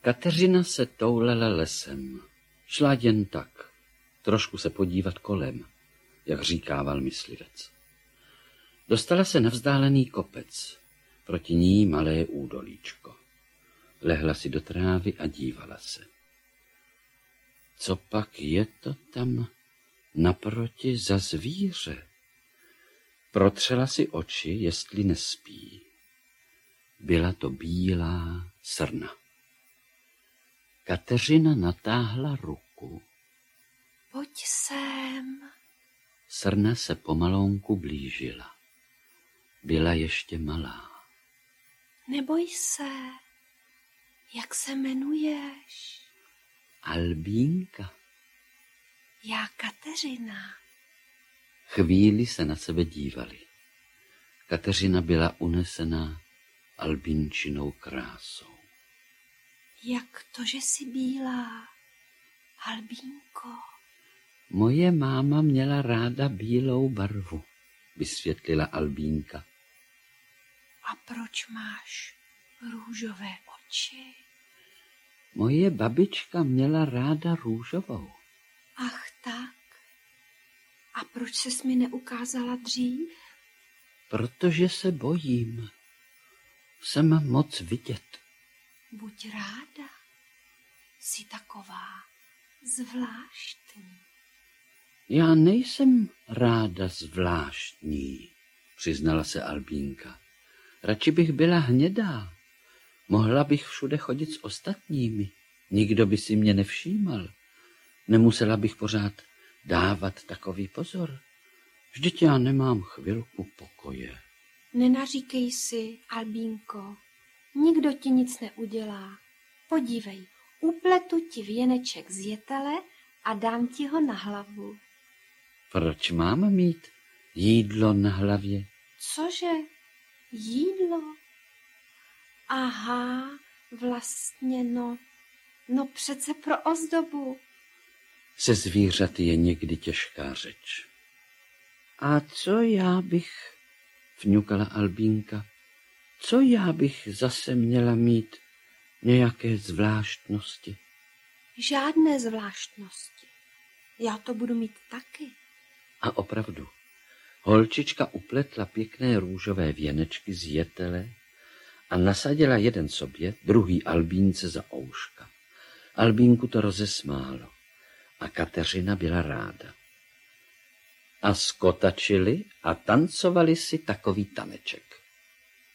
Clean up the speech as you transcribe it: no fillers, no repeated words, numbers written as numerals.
Kateřina se toulela lesem. Šla jen tak, trošku se podívat kolem, jak říkával myslivec. Dostala se na vzdálený kopec, proti ní malé údolíčko. Lehla si do trávy a dívala se. Co pak je to tam naproti za zvíře? Protřela si oči, jestli nespí. Byla to bílá srna. Kateřina natáhla ruku. Pojď sem. Srna se pomalonku blížila. Byla ještě malá. Neboj se. Jak se jmenuješ? Albínka. Já Kateřina. Chvíli se na sebe dívali. Kateřina byla unesená Albínčinou krásou. Jak to, že jsi bílá, Albínko? Moje máma měla ráda bílou barvu, vysvětlila Albínka. A proč máš růžové oči? Moje babička měla ráda růžovou. Ach tak. A proč ses mi neukázala dřív? Protože se bojím. Jsem moc vidět. Buď ráda. Jsi taková zvláštní. Já nejsem ráda zvláštní, přiznala se Albínka. Radši bych byla hnědá. Mohla bych všude chodit s ostatními. Nikdo by si mě nevšímal. Nemusela bych pořád dávat takový pozor. Vždyť já nemám chvilku pokoje. Nenaříkej si, Albínko. Nikdo ti nic neudělá. Podívej, upletu ti věneček z jetele a dám ti ho na hlavu. Proč mám mít jídlo na hlavě? Cože? Jídlo? Aha, vlastně no přece pro ozdobu. Se zvířaty je někdy těžká řeč. A co já bych, vňukala Albínka, co já bych zase měla mít nějaké zvláštnosti? Žádné zvláštnosti. Já to budu mít taky. A opravdu, holčička upletla pěkné růžové věnečky z jetele a nasadila jeden sobě, druhý Albínce za ouška. Albínku to rozesmálo a Kateřina byla ráda. A skotačili a tancovali si takový taneček.